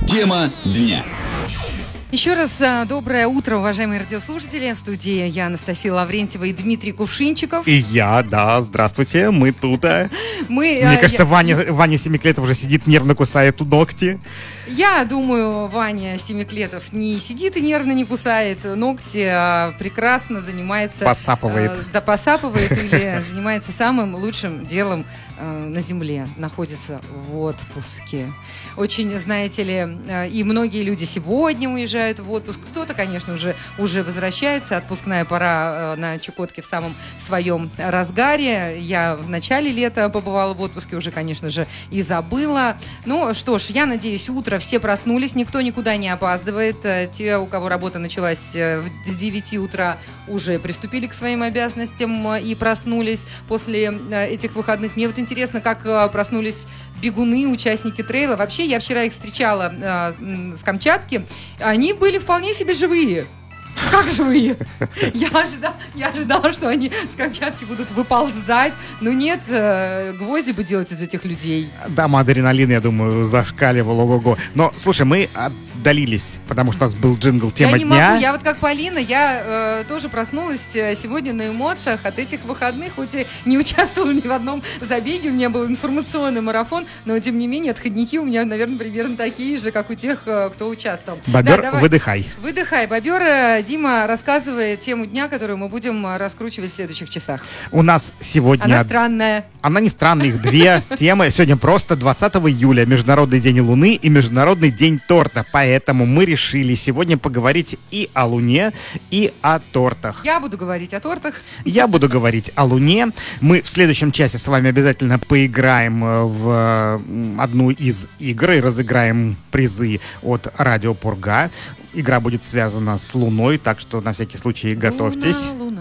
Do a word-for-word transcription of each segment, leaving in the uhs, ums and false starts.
Тема дня. Еще раз доброе утро, уважаемые радиослушатели. В студии я, Анастасия Лаврентьева, и Дмитрий Кувшинчиков. И я, да, здравствуйте, мы тут. Мы, Мне я, кажется, я, Ваня, Ваня Семиклетов уже сидит, нервно кусает ногти. Я думаю, Ваня Семиклетов не сидит и нервно не кусает ногти, а прекрасно занимается... Посапывает. Э, да, посапывает или занимается самым лучшим делом э, на земле. Находится в отпуске. Очень, знаете ли, э, и многие люди сегодня уезжают в отпуск. Кто-то, конечно, уже, уже возвращается. Отпускная пора э, на Чукотке в самом своем разгаре. Я в начале лета побывала в отпуске, уже, конечно же, и забыла. Ну, что ж, я надеюсь, утро все проснулись, никто никуда не опаздывает. Те, у кого работа началась с девяти утра, уже приступили к своим обязанностям и проснулись после этих выходных. Мне вот интересно, как проснулись бегуны, участники трейла. Вообще, я вчера их встречала э, с Камчатки. Они были вполне себе живые. Как живые? Я ожидала, я ожидала, что они с Камчатки будут выползать. Но нет, э, гвозди бы делать из этих людей. Да, адреналин, я думаю, зашкаливал, ого-го. Но, слушай, мы отдалились, потому что у нас был джингл «Тема я не дня». Могу, я вот как Полина, я э, тоже проснулась сегодня на эмоциях от этих выходных, хоть и не участвовала ни в одном забеге, у меня был информационный марафон, но, тем не менее, отходники у меня, наверное, примерно такие же, как у тех, кто участвовал. Бобер, да, выдыхай. Выдыхай. Бобер, Дима, рассказывай тему дня, которую мы будем раскручивать в следующих часах. У нас сегодня... Она странная. Она не странная, их две темы. Сегодня просто двадцатого июля, Международный день Луны и Международный день торта. Поэтому мы решили сегодня поговорить и о Луне, и о тортах. Я буду говорить о тортах. Я буду говорить о Луне. Мы в следующем часе с вами обязательно поиграем в одну из игр и разыграем призы от Радио Пурга. Игра будет связана с Луной, так что на всякий случай готовьтесь. Луна, луна.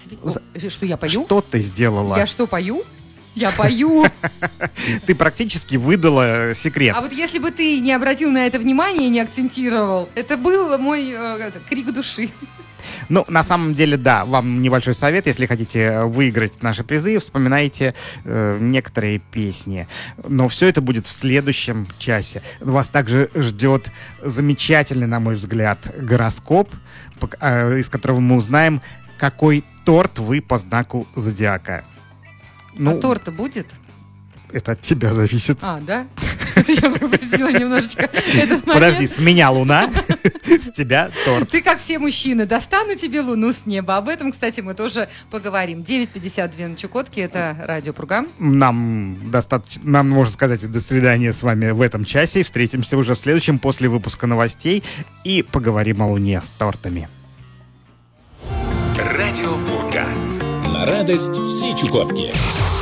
О, что, я пою? Что ты сделала? Я что, пою? Я пою. Ты практически выдала секрет. А вот если бы ты не обратил на это внимание и не акцентировал, это был мой э, это, крик души. Ну, на самом деле, да, вам небольшой совет. Если хотите выиграть наши призы, вспоминайте э, некоторые песни. Но все это будет в следующем часе. Вас также ждет замечательный, на мой взгляд, гороскоп, э, из которого мы узнаем, какой торт вы по знаку зодиака. Ну, а торт-то будет? Это от тебя зависит. А, да? Что-то я пропустила немножечко этот момент. Подожди, с меня луна, с тебя торт. Ты, как все мужчины, достану тебе луну с неба. Об этом, кстати, мы тоже поговорим. девять пятьдесят два на Чукотке, это Радио Пурга. Нам достаточно, нам можно сказать до свидания с вами в этом часе. Встретимся уже в следующем после выпуска новостей и поговорим о Луне с тортами. Радио Пурга. На радость всей Чукотки.